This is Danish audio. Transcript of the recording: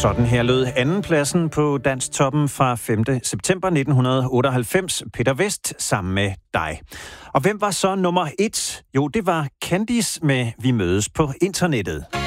Sådan her lød andenpladsen på Dansktoppen fra 5. september 1998. Peter Vest sammen med dig. Og hvem var så nummer 1? Jo, det var Candice med Vi mødes på internettet.